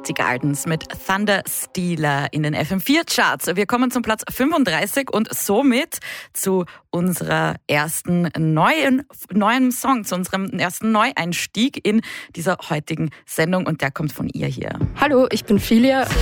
Die Gardens mit Thunderstealer in den FM4-Charts. Wir kommen zum Platz 35 und somit zu unserer ersten neuen Song, zu unserem ersten Neueinstieg in dieser heutigen Sendung und der kommt von ihr hier. Hallo, ich bin Filia.